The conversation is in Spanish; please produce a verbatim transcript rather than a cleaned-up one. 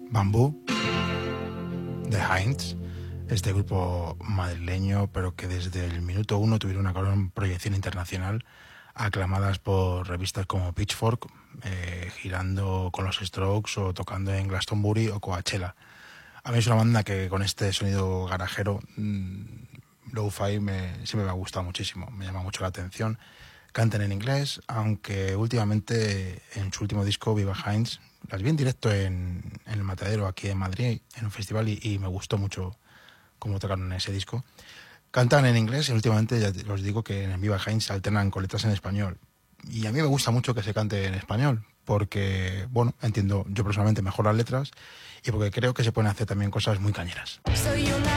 Bambú, de Heinz, este grupo madrileño, pero que desde el minuto uno tuvieron una gran proyección internacional, aclamadas por revistas como Pitchfork, eh, girando con los Strokes o tocando en Glastonbury o Coachella. A mí es una banda que con este sonido garajero, mmm, lo-fi, me, siempre me ha gustado muchísimo, me llama mucho la atención. Cantan en inglés, aunque últimamente en su último disco, Viva Heinz, las vi en directo en, en el Matadero aquí en Madrid, en un festival, y, y me gustó mucho cómo tocaron en ese disco. Cantan en inglés y últimamente ya os digo que en Viva Heinz alternan con letras en español. Y a mí me gusta mucho que se cante en español, porque, bueno, entiendo yo personalmente mejor las letras y porque creo que se pueden hacer también cosas muy cañeras. Soy una